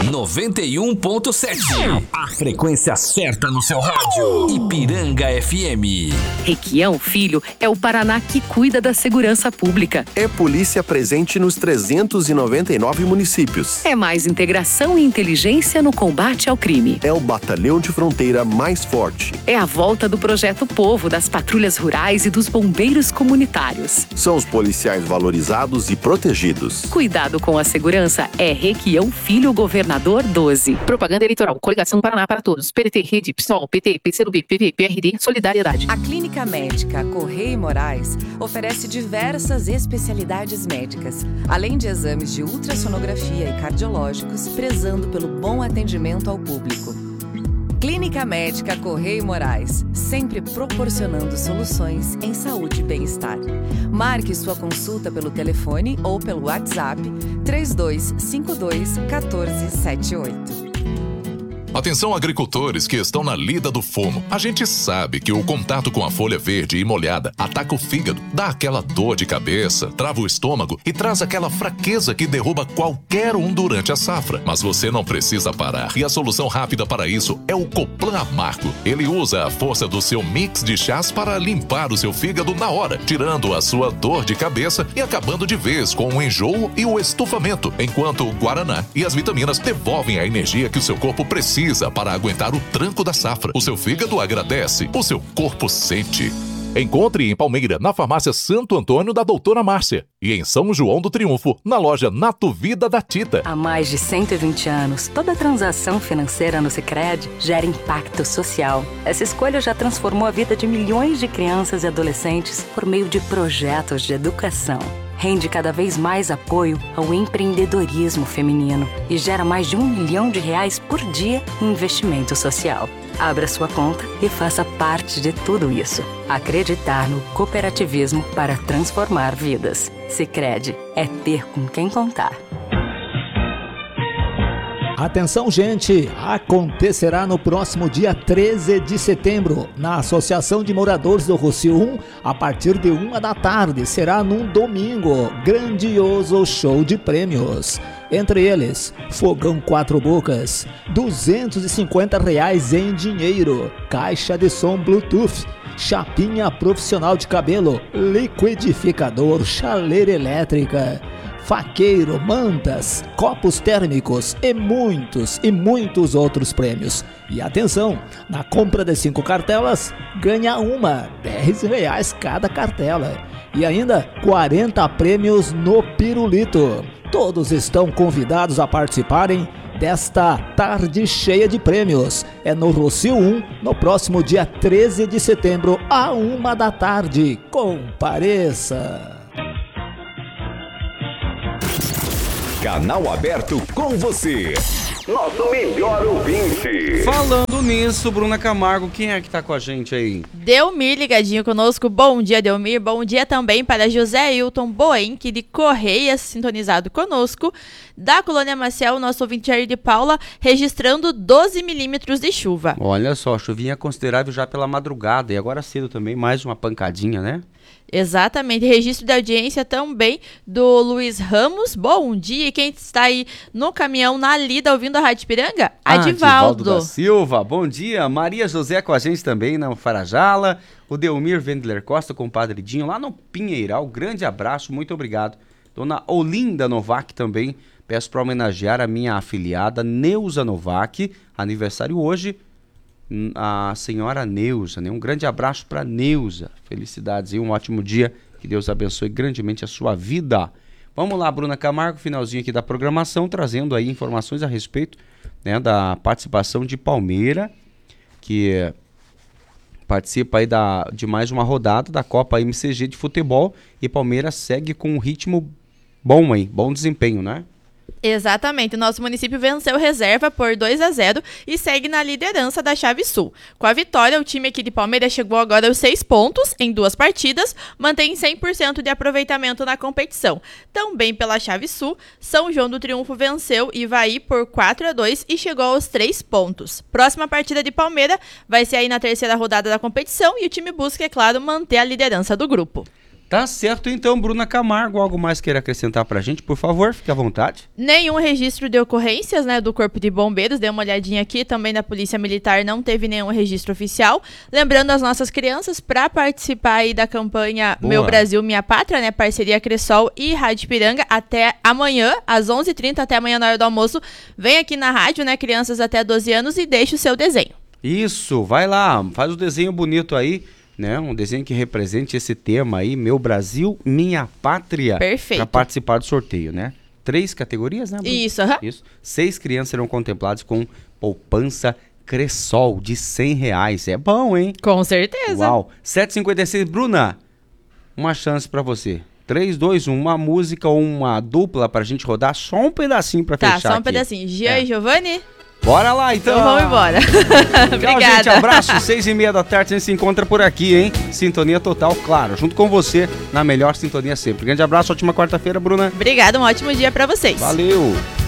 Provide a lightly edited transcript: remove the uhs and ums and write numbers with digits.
91.7. A frequência certa no seu rádio. Ipiranga FM. Requião Filho é o Paraná que cuida da segurança pública. É polícia presente nos 399 municípios. É mais integração e inteligência no combate ao crime. É o batalhão de fronteira mais forte. É a volta do Projeto Povo, das patrulhas rurais e dos bombeiros comunitários. São os policiais valorizados e protegidos. Cuidado com a segurança é Requião Filho, Governador 12. Propaganda eleitoral. Coligação Paraná para Todos. PDT, Rede, PSOL, PT, PCdoB, PV, PRD, Solidariedade. A Clínica Médica Correia e Moraes oferece diversas especialidades médicas, além de exames de ultrassonografia e cardiológicos, prezando pelo bom atendimento ao público. Clínica Médica Correia e Moraes, sempre proporcionando soluções em saúde e bem-estar. Marque sua consulta pelo telefone ou pelo WhatsApp 3252-1478. Atenção, agricultores que estão na lida do fumo. A gente sabe que o contato com a folha verde e molhada ataca o fígado, dá aquela dor de cabeça, trava o estômago e traz aquela fraqueza que derruba qualquer um durante a safra. Mas você não precisa parar. E a solução rápida para isso é o Coplan Amargo. Ele usa a força do seu mix de chás para limpar o seu fígado na hora, tirando a sua dor de cabeça e acabando de vez com o enjoo e o estufamento, enquanto o Guaraná e as vitaminas devolvem a energia que o seu corpo precisa para aguentar o tranco da safra. O seu fígado agradece, o seu corpo sente. Encontre em Palmeira, na farmácia Santo Antônio da Doutora Márcia. E em São João do Triunfo, na loja Nato Vida da Tita. Há mais de 120 anos, toda transação financeira no Sicredi gera impacto social. Essa escolha já transformou a vida de milhões de crianças e adolescentes por meio de projetos de educação. Rende cada vez mais apoio ao empreendedorismo feminino e gera mais de R$1 milhão por dia em investimento social. Abra sua conta e faça parte de tudo isso. Acreditar no cooperativismo para transformar vidas. Sicredi é ter com quem contar. Atenção, gente! Acontecerá no próximo dia 13 de setembro, na Associação de Moradores do Rocio 1, a partir de 13h. Será num domingo. Grandioso show de prêmios. Entre eles, fogão 4 bocas, R$250 em dinheiro, caixa de som Bluetooth, chapinha profissional de cabelo, liquidificador, chaleira elétrica, faqueiro, mantas, copos térmicos e muitos outros prêmios. E atenção, na compra de 5 cartelas, ganha uma, R$10 cada cartela. E ainda 40 prêmios no pirulito. Todos estão convidados a participarem desta tarde cheia de prêmios. É no Rocio 1, no próximo dia 13 de setembro, à 13h. Compareça! Canal aberto com você. Nosso melhor ouvinte. Falando nisso, Bruna Camargo, quem é que tá com a gente aí? Delmir ligadinho conosco. Bom dia, Delmir. Bom dia também para José Hilton Boenque de Correia, sintonizado conosco. Da Colônia Maciel, nosso ouvinte Jair de Paula, registrando 12 milímetros de chuva. Olha só, chuvinha considerável já pela madrugada e agora cedo também, mais uma pancadinha, né? Exatamente, registro de audiência também do Luiz Ramos. Bom dia, e quem está aí no caminhão na lida ouvindo a Rádio Ipiranga? Adivaldo da Silva, bom dia. Maria José com a gente também na Farajala. O Delmir Wendler Costa com o Padre Dinho lá no Pinheiral. Grande abraço, muito obrigado. Dona Olinda Novak também. Peço para homenagear a minha afiliada Neuza Novak, aniversário hoje. A senhora Neuza, né? Um grande abraço para Neuza, felicidades e um ótimo dia, que Deus abençoe grandemente a sua vida. Vamos lá, Bruna Camargo, finalzinho aqui da programação, trazendo aí informações a respeito, né, da participação de Palmeira, que participa aí de mais uma rodada da Copa MCG de futebol, e Palmeiras segue com um ritmo bom aí, bom desempenho, né? Exatamente, o nosso município venceu reserva por 2-0 e segue na liderança da Chave Sul. Com a vitória, o time aqui de Palmeiras chegou agora aos 6 pontos em 2 partidas, mantém 100% de aproveitamento na competição. Também pela Chave Sul, São João do Triunfo venceu Ivaí por 4-2 e chegou aos 3 pontos. Próxima partida de Palmeiras vai ser aí na terceira rodada da competição e o time busca, é claro, manter a liderança do grupo. Tá certo então, Bruna Camargo, algo mais queira acrescentar pra gente, por favor, fique à vontade. Nenhum registro de ocorrências, né, do Corpo de Bombeiros, dê uma olhadinha aqui, também da Polícia Militar não teve nenhum registro oficial. Lembrando as nossas crianças, para participar aí da campanha Boa. Meu Brasil, Minha Pátria, né, parceria Cressol e Rádio Ipiranga, até amanhã, às 11h30, até amanhã na hora do almoço, vem aqui na rádio, né, crianças até 12 anos e deixe o seu desenho. Isso, vai lá, faz um desenho bonito aí, né? Um desenho que represente esse tema aí, Meu Brasil, Minha Pátria. Perfeito. Para participar do sorteio, né? 3 categorias, né, Bruno? Isso, aham. Isso. 6 crianças serão contempladas com poupança Cressol de R$100. É bom, hein? Com certeza. Uau. 7h56, Bruna, uma chance para você. 3, 2, 1, uma música ou uma dupla pra gente rodar, só um pedacinho pra fechar aqui. Tá, só um pedacinho. Gia e Giovanni? Bora lá, então. Então vamos embora. Tchau, gente. Abraço. 6h30 da tarde, a gente se encontra por aqui, hein? Sintonia total, claro. Junto com você, na melhor sintonia sempre. Grande abraço, ótima quarta-feira, Bruna. Obrigada, um ótimo dia pra vocês. Valeu.